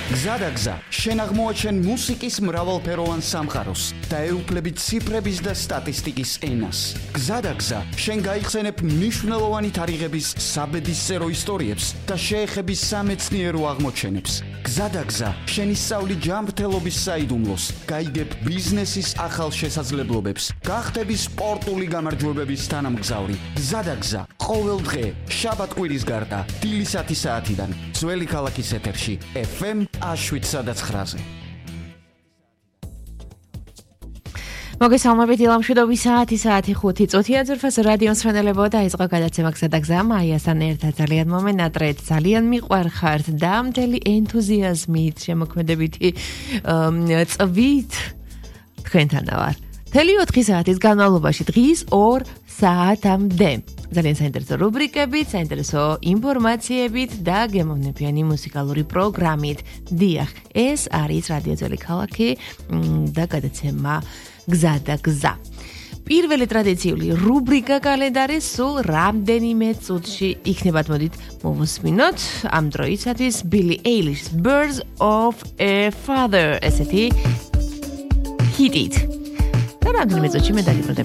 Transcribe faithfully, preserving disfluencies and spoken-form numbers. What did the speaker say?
გზადაგზა შენ აღმოაჩენ მუსიკის მრავალფეროვან სამყაროს და ეუფლები ციფრების და სტატისტიკის ენას. გზადაგზა შენ გაიხსენებ მნიშვნელოვანი თარიღების საბედისწერო ისტორიებს და შეეხები სამეცნიერო აღმოჩენებს. გზადაგზა შენ ისწავლი ჯანმრთელობის საიდუმლოს, გაიგებ ბიზნესის ახალ შესაძლებლობებს, გახდები სპორტული გამარჯვებების თანამგზავრი. გზადაგზა ყოველ დღე შაბათ-კვირის გარდა დილისათი საათიდან ძველი ქალაქის ეთერში ეფ ემ შვიდ ცხრაზე. მოგესალმებით ილამშვიდობის საათი საათი ხუთი წუთია ძვირფას რადიოს ფრენელებო და იწყო გადაცემა გზადაგზა მაიასთან ერთად ძალიან მომენატრეთ ძალიან მიყვარხართ და მთელი ენთუზიაზმით შემოქმედებითი წვით თქვენთან ვარ. მთელი ოთხი საათის განმავლობაში დღის ორ საათამდე ძალიან საინტერესო რუბრიკებით, საინტერესო ინფორმაციებით და გემოვნებიანი მუსიკალური პროგრამით. დიახ, ეს არის რადიო ძველი ქალაქი და გადაცემა გზადაგზა. პირველი ტრადიციული რუბრიკა კალენდარი სულ რამდენიმე წუთში იქნება. მოდით მოვუსმინოთ ამ დროისათვის Billie Eilish's Birds of a Feather ესეთი ჰიტით. და რამდენიმე წუთში მე დაგიბრუნდები.